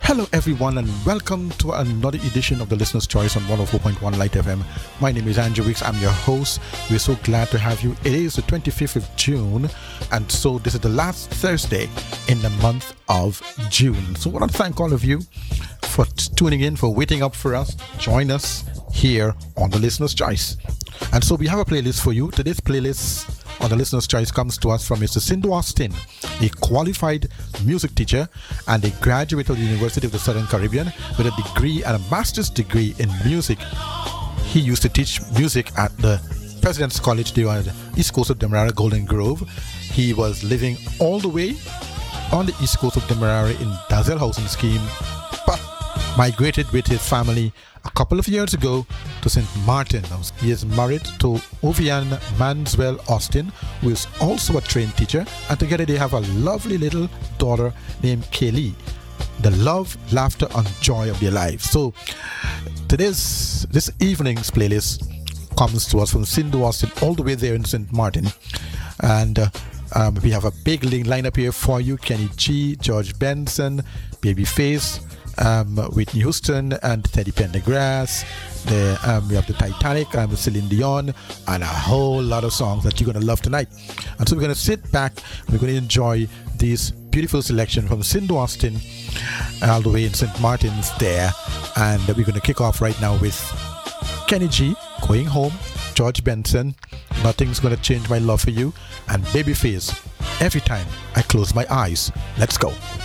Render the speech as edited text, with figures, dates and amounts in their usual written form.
Hello, everyone, and welcome to another edition of the Listener's Choice on 104.1 Light FM. My name is Andrew Wicks. I'm your host. We're so glad to have you. It is the 25th of June, and so this is the last Thursday in the month of June. So I want to thank all of you for tuning in, for waiting up for us. Join us here on the Listener's Choice. And so we have a playlist for you. Today's playlist on the Listener's Choice comes to us from Mr. Sindhu Austin, a qualified music teacher and a graduate of the University of the Southern Caribbean with a degree and a master's degree in music. He used to teach music at the President's College there on the east coast of Demerara, Golden Grove. He was living all the way on the east coast of Demerara in Dazzle Housing Scheme, but migrated with his family a couple of years ago to St. Martin. He is married to Ovian Manswell Austin, who is also a trained teacher, and together they have a lovely little daughter named Kaylee. The love, laughter, and joy of their lives. So this evening's playlist comes to us from Sindhu Austin all the way there in St. Martin, and we have a big lineup here for you: Kenny G, George Benson, Babyface, Whitney Houston and Teddy Pendergrass. We have the Titanic, Celine Dion, and a whole lot of songs that you're going to love tonight. And so we're going to sit back, we're going to enjoy this beautiful selection from Sindhu Austin all the way in St. Martin's there. And we're going to kick off right now with Kenny G, Going Home, George Benson, Nothing's Gonna Change My Love for You, and Babyface, Every Time I Close My Eyes. Let's go.